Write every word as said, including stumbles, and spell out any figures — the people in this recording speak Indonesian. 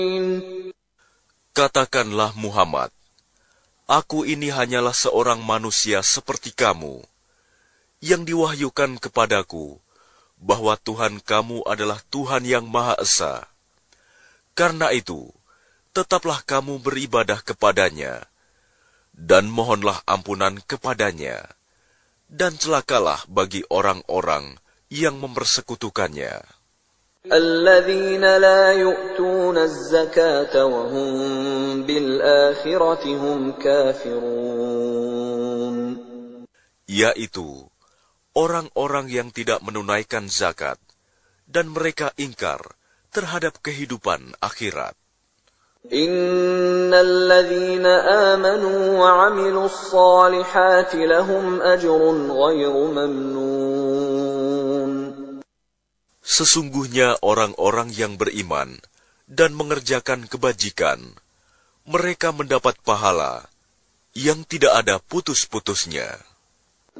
Katakanlah Muhammad, aku ini hanyalah seorang manusia seperti kamu, yang diwahyukan kepadaku bahwa Tuhan kamu adalah Tuhan yang Maha Esa. Karena itu, tetaplah kamu beribadah kepadanya, dan mohonlah ampunan kepadanya, dan celakalah bagi orang-orang yang mempersekutukannya. الذين لا يؤتون الزكاة وهم بالآخرة هم كافرون. Yaitu orang-orang yang tidak menunaikan zakat, dan mereka ingkar terhadap kehidupan akhirat. إن الذين آمنوا وعملوا الصالحات لهم أجر غير ممنون. Sesungguhnya orang-orang yang beriman dan mengerjakan kebajikan, mereka mendapat pahala yang tidak ada putus-putusnya.